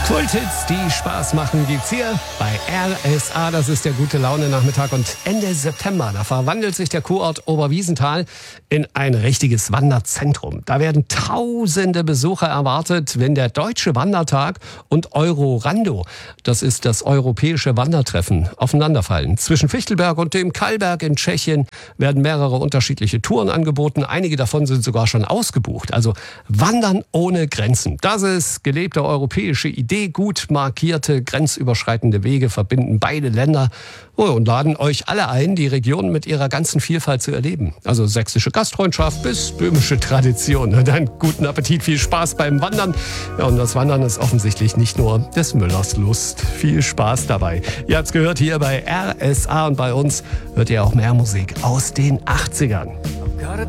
Kulthits, die Spaß machen, gibt's hier bei RSA. Das ist der Gute-Laune-Nachmittag. Und Ende September, da verwandelt sich der Kurort Oberwiesenthal in ein richtiges Wanderzentrum. Da werden tausende Besucher erwartet, wenn der Deutsche Wandertag und Eurorando, das ist das europäische Wandertreffen, aufeinanderfallen. Zwischen Fichtelberg und dem Kallberg in Tschechien werden mehrere unterschiedliche Touren angeboten. Einige davon sind sogar schon ausgebucht. Also Wandern ohne Grenzen. Das ist gelebte europäische Idee. Gut markierte, grenzüberschreitende Wege verbinden beide Länder und laden euch alle ein, die Region mit ihrer ganzen Vielfalt zu erleben. Also sächsische Gastfreundschaft bis böhmische Tradition. Dann guten Appetit, viel Spaß beim Wandern. Ja, und das Wandern ist offensichtlich nicht nur des Müllers Lust. Viel Spaß dabei. Ihr habt's gehört hier bei RSA und bei uns hört ihr auch mehr Musik aus den 80ern.